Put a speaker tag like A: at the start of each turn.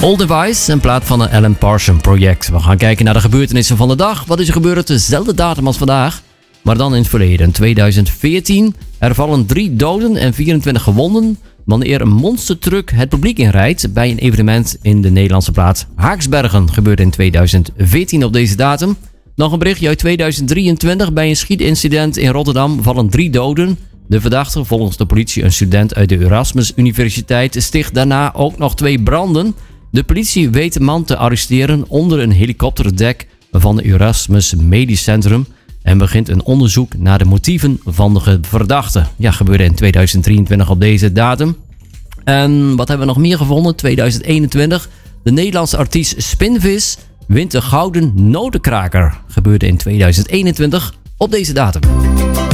A: Old Device, in plaats van een Alan Parsons project. We gaan kijken naar de gebeurtenissen van de dag. Wat is er gebeurd op dezelfde datum als vandaag? Maar dan in het verleden, 2014. Er vallen 3 doden en 24 gewonden wanneer een monstertruck het publiek inrijdt bij een evenement in de Nederlandse plaats Haaksbergen. Gebeurde in 2014 op deze datum. Nog een berichtje uit 2023. Bij een schietincident in Rotterdam vallen 3 doden. De verdachte, volgens de politie een student uit de Erasmus Universiteit, sticht daarna ook nog 2 branden. De politie weet de man te arresteren onder een helikopterdek van het Erasmus Medisch Centrum en begint een onderzoek naar de motieven van de verdachte. Ja, gebeurde in 2023 op deze datum. En wat hebben we nog meer gevonden? 2021. De Nederlandse artiest Spinvis wint de gouden notenkraker. Gebeurde in 2021 op deze datum.